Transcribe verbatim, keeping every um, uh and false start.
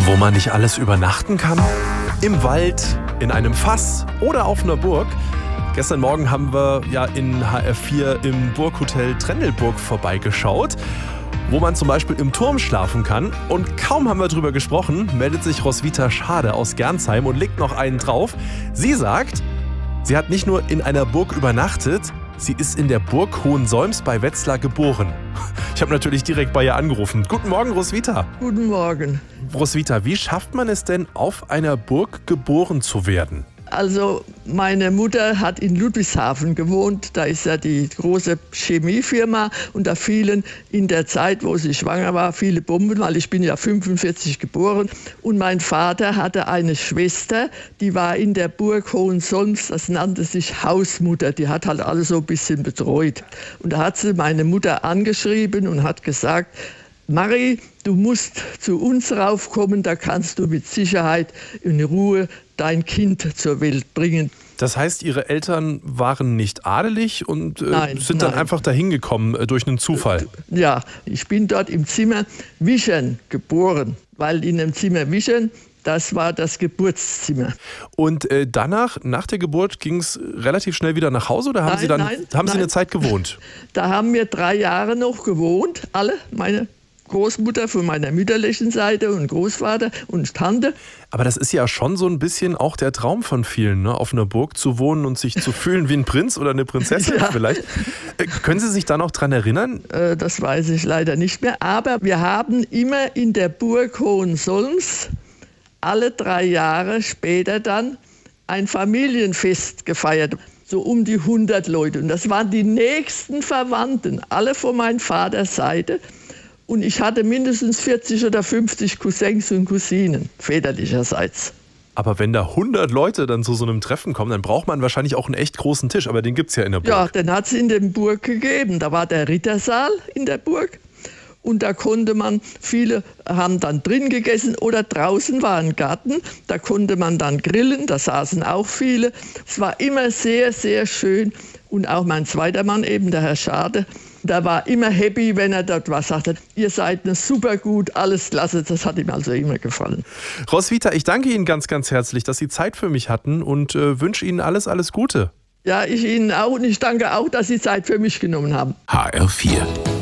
Wo man nicht alles übernachten kann? Im Wald, in einem Fass oder auf einer Burg? Gestern Morgen haben wir ja in H R vier im Burghotel Trendelburg vorbeigeschaut, wo man zum Beispiel im Turm schlafen kann. Und kaum haben wir drüber gesprochen, meldet sich Roswitha Schade aus Gernsheim und legt noch einen drauf. Sie sagt, sie hat nicht nur in einer Burg übernachtet, sie ist in der Burg Hohensolms bei Wetzlar geboren. Ich habe natürlich direkt bei ihr angerufen. Guten Morgen, Roswitha. Guten Morgen. Roswitha, wie schafft man es denn, auf einer Burg geboren zu werden? Also meine Mutter hat in Ludwigshafen gewohnt, da ist ja die große Chemiefirma und da fielen in der Zeit, wo sie schwanger war, viele Bomben, weil ich bin ja fünfundvierzig geboren und mein Vater hatte eine Schwester, die war in der Burg Hohensolms, das nannte sich Hausmutter, die hat halt alles so ein bisschen betreut. Und da hat sie meine Mutter angeschrieben und hat gesagt, Marie, du musst zu uns raufkommen, da kannst du mit Sicherheit in Ruhe dein Kind zur Welt bringen. Das heißt, Ihre Eltern waren nicht adelig und äh, nein, sind dann nein. einfach dahin gekommen äh, durch einen Zufall? Ja, ich bin dort im Zimmer Wischern geboren, weil in dem Zimmer Wischern, das war das Geburtszimmer. Und äh, danach, nach der Geburt, ging es relativ schnell wieder nach Hause oder haben nein, Sie dann nein, haben nein. Sie eine Zeit gewohnt? Da haben wir drei Jahre noch gewohnt, alle, meine Großmutter von meiner mütterlichen Seite und Großvater und Tante. Aber das ist ja schon so ein bisschen auch der Traum von vielen, ne? Auf einer Burg zu wohnen und sich zu fühlen wie ein Prinz oder eine Prinzessin ja. vielleicht. Äh, können Sie sich da noch dran erinnern? Äh, das weiß ich leider nicht mehr. Aber wir haben immer in der Burg Hohensolms alle drei Jahre später dann ein Familienfest gefeiert. So um die hundert Leute. Und das waren die nächsten Verwandten, alle von meinem Vaters Seite. Und ich hatte mindestens vierzig oder fünfzig Cousins und Cousinen, väterlicherseits. Aber wenn da hundert Leute dann zu so einem Treffen kommen, dann braucht man wahrscheinlich auch einen echt großen Tisch. Aber den gibt es ja in der Burg. Ja, den hat es in der Burg gegeben. Da war der Rittersaal in der Burg. Und da konnte man, viele haben dann drin gegessen oder draußen war ein Garten. Da konnte man dann grillen, da saßen auch viele. Es war immer sehr, sehr schön. Und auch mein zweiter Mann eben, der Herr Schade, der war immer happy, wenn er dort was sagte. Ihr seid ne super gut, alles klasse. Das hat ihm also immer gefallen. Roswitha, ich danke Ihnen ganz, ganz herzlich, dass Sie Zeit für mich hatten und äh, wünsche Ihnen alles, alles Gute. Ja, ich Ihnen auch und ich danke auch, dass Sie Zeit für mich genommen haben. H R vier